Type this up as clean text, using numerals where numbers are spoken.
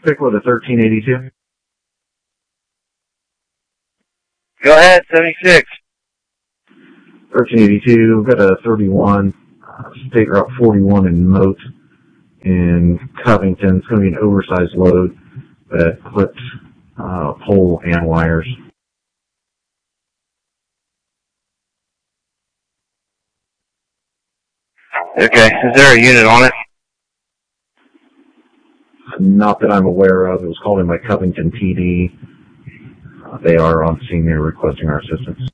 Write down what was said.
Stick with a 1382. Go ahead, 76. 1382, we've got a 31, state route 41 in Moat in Covington. It's going to be an oversized load that clips pole and wires. Okay, is there a unit on it? Not that I'm aware of. It was called in by Covington PD. They are on scene. They're requesting our assistance.